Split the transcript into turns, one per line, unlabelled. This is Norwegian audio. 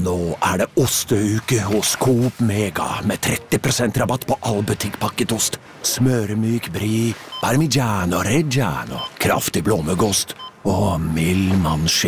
Nå det osteuke hos Coop Mega med 30% rabatt på all butikkpakket ost. Smøremyk brie, parmigiano reggiano, kraftig blåmuggost og mild mannskinke.